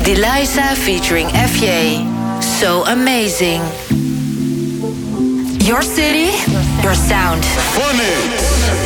Deliza featuring FJ. So amazing. Your city, your sound. Funny.